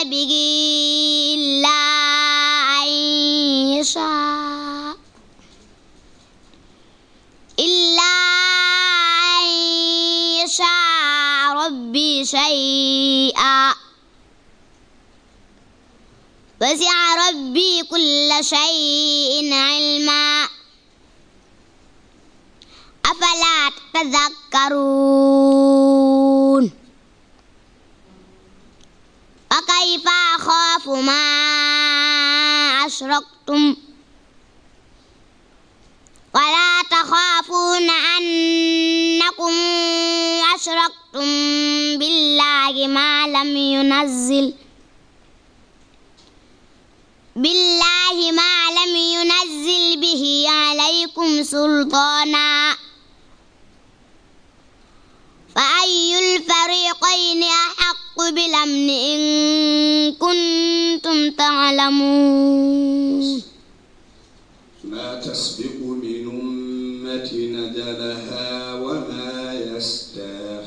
به إلا أن يشاء ربي شيئا وسع ربي كل شيء علما أفلا تتذكرون فكيف أخاف ما أشركتم ولا تخافون أنكم أشركتم بالله ما لم ينزل به عليكم سلطانا فأي الفريقين أحق بالأمن إن كنتم تعلمون ما تسبق من أمة أجلها وما يستأخرون